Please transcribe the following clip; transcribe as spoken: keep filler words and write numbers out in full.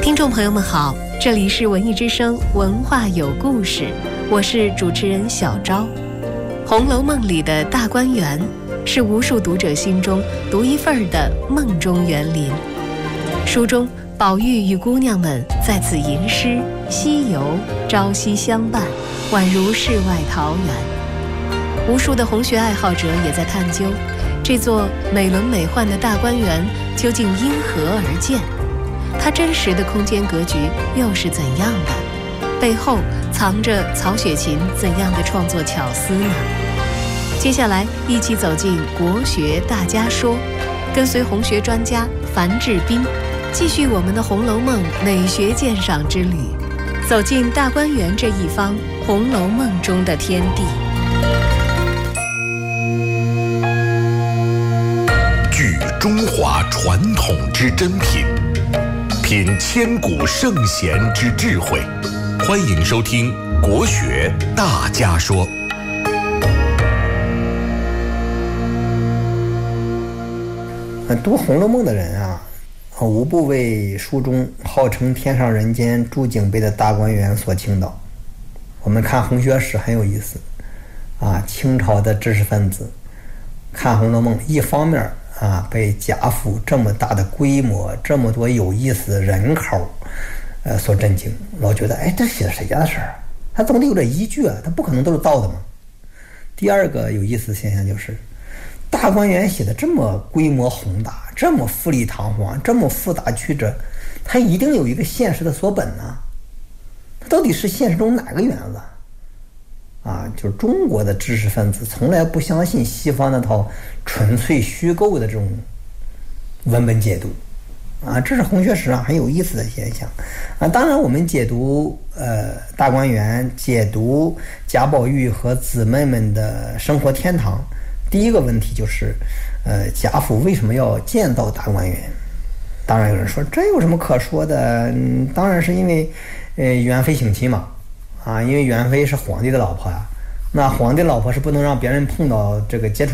听众朋友们好，这里是文艺之声文化有故事，我是主持人小昭。《红楼梦》里的大观园是无数读者心中独一份的梦中园林。书中宝玉与姑娘们在此吟诗西游，朝夕相伴，宛如世外桃源。无数的红学爱好者也在探究这座美轮美奂的大观园究竟因何而建，它真实的空间格局又是怎样的？背后藏着曹雪芹怎样的创作巧思呢？接下来一起走进国学大家说，跟随红学专家樊志斌，继续我们的《红楼梦》美学鉴赏之旅，走进大观园这一方《红楼梦》中的天地。 聚中华传统之珍品，品千古圣贤之智慧。欢迎收听国学大家说。 读《红楼梦》的人啊，无不为书中号称天上人间诸景碑的大观园所倾倒。我们看红学史很有意思啊，清朝的知识分子看《红楼梦》，一方面啊被贾府这么大的规模，这么多有意思的人口呃所震惊，老觉得哎，这写的谁家的事儿啊？他总得有点依据啊，他不可能都是盗的嘛。第二个有意思的现象就是，大观园写的这么规模宏大，这么富丽堂皇，这么复杂曲折，它一定有一个现实的所本呢。它到底是现实中哪个园子啊？就是中国的知识分子从来不相信西方那套纯粹虚构的这种文本解读啊，这是红学史上很有意思的现象啊。当然，我们解读呃大观园，解读贾宝玉和姊妹们的生活天堂，第一个问题就是，呃，贾府为什么要建造大观园？当然有人说这有什么可说的？嗯，当然是因为，呃，元妃省亲嘛，啊，因为元妃是皇帝的老婆呀、啊，那皇帝老婆是不能让别人碰到这个接触